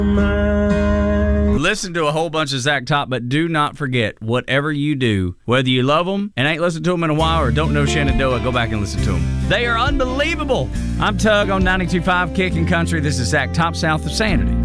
Listen to a whole bunch of Zach Top, but do not forget, whatever you do, whether you love them and ain't listened to them in a while or don't know Shenandoah, go back and listen to them. They are unbelievable. I'm Tug on 92.5 Kicking Country. This is Zach Top, south of Sanity.